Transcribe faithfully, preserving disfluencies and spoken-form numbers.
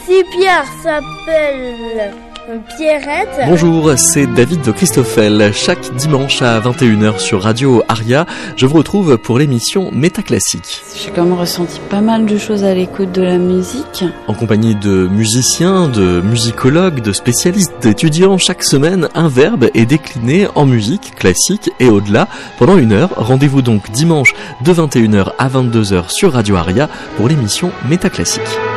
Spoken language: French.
Si Pierre s'appelle Pierrette. Bonjour, c'est David de Christoffel. Chaque dimanche à vingt et une heures sur Radio Aria, je vous retrouve pour l'émission Métaclassique. J'ai quand même ressenti pas mal de choses à l'écoute de la musique. En compagnie de musiciens, de musicologues, de spécialistes, d'étudiants, chaque semaine, un verbe est décliné en musique classique et au-delà pendant une heure. Rendez-vous donc dimanche de vingt et une heures à vingt-deux heures sur Radio Aria pour l'émission Métaclassique.